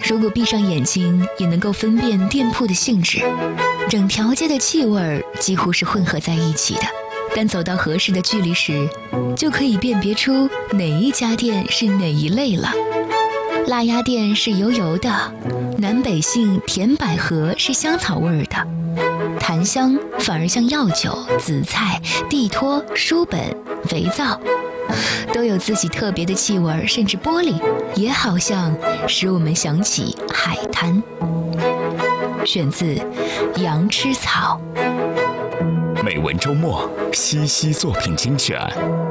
如果闭上眼睛也能够分辨店铺的性质，整条街的气味几乎是混合在一起的。但走到合适的距离时，就可以辨别出哪一家店是哪一类了。辣鸭店是油油的，南北杏、甜百合是香草味的，檀香反而像药酒、紫菜、地拖、书本、肥皂，都有自己特别的气味，甚至玻璃也好像使我们想起海滩。选自《羊吃草》。 美文周末，西西作品精选。